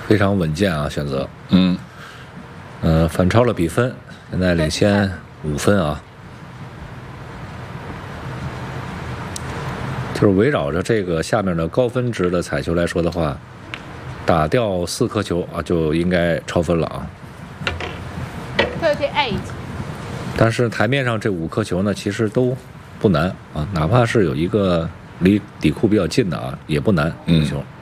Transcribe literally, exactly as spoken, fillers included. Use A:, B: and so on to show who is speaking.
A: 非常稳健啊，选择。
B: 嗯，
A: 呃，反超了比分，现在领先五分啊。就是围绕着这个下面的高分值的彩球来说的话，打掉四颗球啊，就应该超分了啊。
C: thirty-eight。
A: 但是台面上这五颗球呢，其实都不难啊，哪怕是有一个离底库比较近的啊，也不难。
B: 嗯
A: 球。